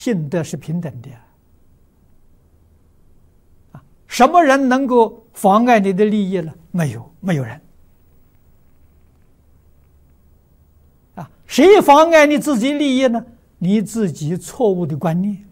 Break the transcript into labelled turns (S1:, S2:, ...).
S1: 性德是平等的啊！什么人能够妨碍你的利益呢？没有人啊！谁妨碍你自己利益呢？你自己错误的观念。